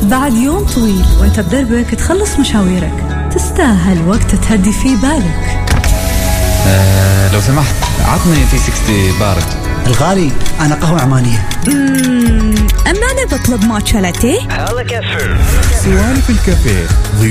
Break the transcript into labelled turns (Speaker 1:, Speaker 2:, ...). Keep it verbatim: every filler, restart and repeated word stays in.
Speaker 1: بعد يوم طويل وانت بدربك تخلص مشاويرك، تستاهل وقت تهدي فيه بالك.
Speaker 2: أه لو سمحت عطني في ستين بارد.
Speaker 3: الغالي أنا قهوة عمانية.
Speaker 1: أمم أما أنا بطلب ماتشا لاتيه.
Speaker 4: سوالف الكافيه.